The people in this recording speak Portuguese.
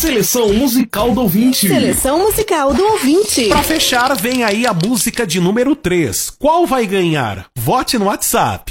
Seleção musical do ouvinte. Seleção musical do ouvinte. Pra fechar, vem aí a música de número 3. Qual vai ganhar? Vote no WhatsApp.